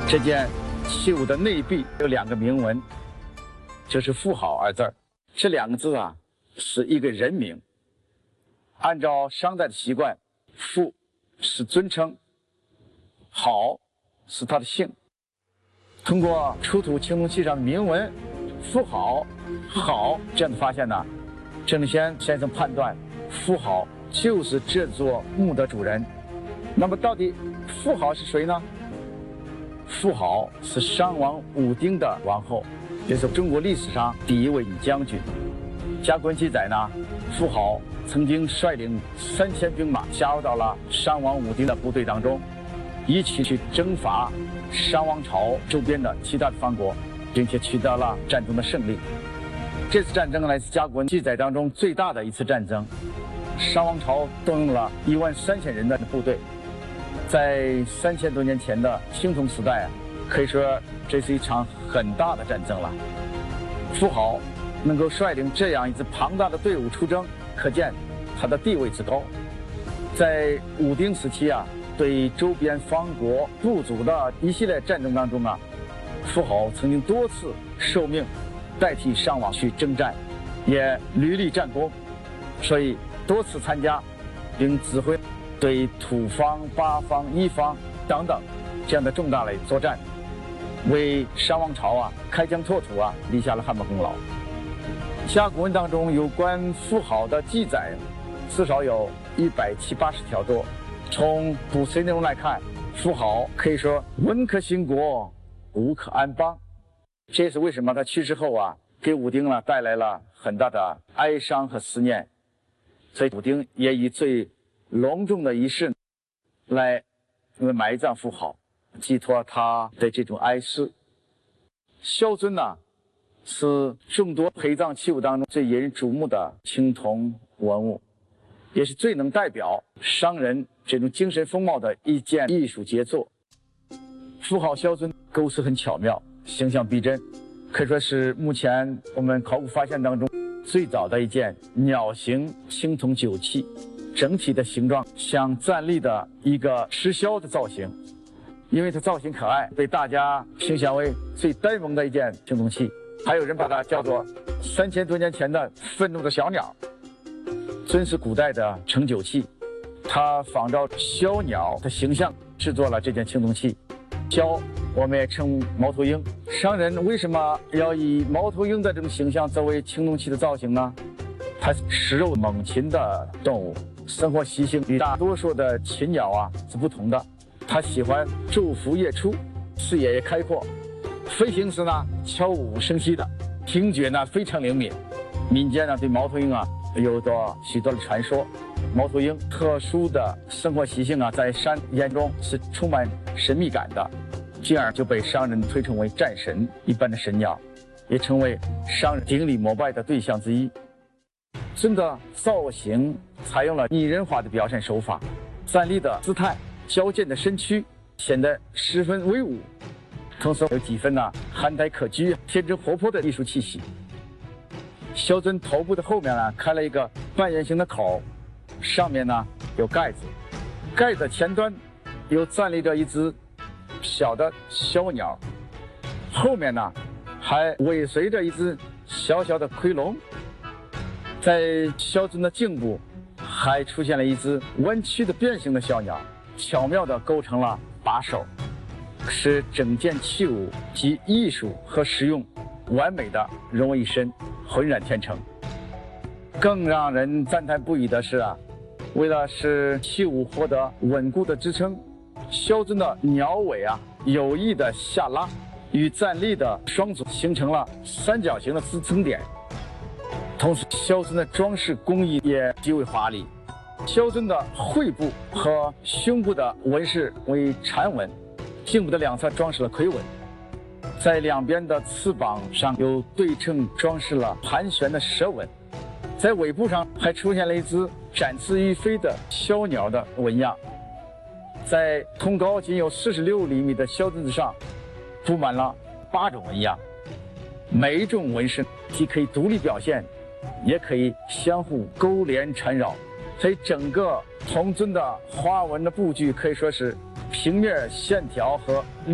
这件器物的内壁有2个铭文，就是“妇好”2字。这2个字啊，是一个人名。按照商代的习惯，妇是尊称，好是他的姓。通过出土青铜器上的铭文“妇好”“好”这样的发现呢，郑立先生判断妇好就是这座墓的主人。那么到底妇好是谁呢？妇好是商王武丁的王后，也是中国历史上第1位女将军。甲骨文记载呢，妇好曾经率领3000兵马加入到了商王武丁的部队当中，一起去征伐商王朝周边的其他的方国，并且取得了战争的胜利。这次战争来自甲骨文记载当中最大的一次战争，商王朝动用了13000人的部队。在3000多年前的青铜时代啊，可以说这是一场很大的战争了。妇好能够率领这样一支庞大的队伍出征，可见他的地位之高。在武丁时期啊，对周边方国部族的一系列战争当中啊，妇好曾经多次受命代替商王去征战，也屡立战功，所以多次参加并指挥对土方、八方、一方等等这样的重大的作战，为商王朝啊开疆拓土啊立下了汗马功劳。甲骨文当中有关妇好的记载至少有170、80条多。从卜辞内容来看，妇好可以说文可兴国，武可安邦。这也是为什么他去世后啊，给武丁呢带来了很大的哀伤和思念。所以武丁也以最隆重的仪式来埋葬妇好，寄托他的这种哀思。萧尊呢，是众多陪葬器物当中最引人瞩目的青铜文物，也是最能代表商人这种精神风貌的一件艺术杰作。妇好萧尊构思很巧妙，形象逼真，可以说是目前我们考古发现当中最早的一件鸟形青铜酒器。整体的形状像站立的一个吃枭的造型，因为它造型可爱，被大家评选为最呆萌的一件青铜器。还有人把它叫做3000多年前的愤怒的小鸟。尊是古代的盛酒器，它仿照枭鸟的形象制作了这件青铜器。枭我们也称猫头鹰，商人为什么要以猫头鹰的这种形象作为青铜器的造型呢？它是食肉猛禽的动物，生活习性与大多数的禽鸟啊是不同的。它喜欢昼伏夜出，视野也开阔，飞行时呢悄无声息的，听觉呢非常灵敏。民间呢对猫头鹰啊有着许多的传说。猫头鹰特殊的生活习性啊，在商眼中是充满神秘感的，进而就被商人推崇为战神一般的神鸟，也成为商人顶礼膜拜的对象之一。尊的造型采用了拟人化的表现手法，站立的姿态、矫健的身躯显得十分威武，同时有几分憨态可掬、天真活泼的艺术气息。萧尊头部的后面呢开了一个半圆形的口，上面呢有盖子，盖子的前端又站立着一只小的枭鸟，后面呢还尾随着一只小小的夔龙。在萧尊的颈部还出现了一只弯曲的变形的小鸟，巧妙地构成了把手，使整件器物集艺术和实用完美地融为一身，浑然天成。更让人赞叹不已的是为了使器物获得稳固的支撑，萧尊的鸟尾有意地下拉，与站立的双足形成了三角形的支撑点。同时萧尊的装饰工艺也极为华丽，萧尊的喙部和胸部的纹饰为蝉纹，颈部的两侧装饰了夔纹，在两边的翅膀上有对称装饰了盘旋的蛇纹，在尾部上还出现了一只展翅欲飞的枭鸟的纹样。在通高仅有46厘米的萧尊之上布满了8种纹样，每一种纹饰既可以独立表现，也可以相互勾连缠绕，所以整个铜尊的花纹的布局可以说是平面线条和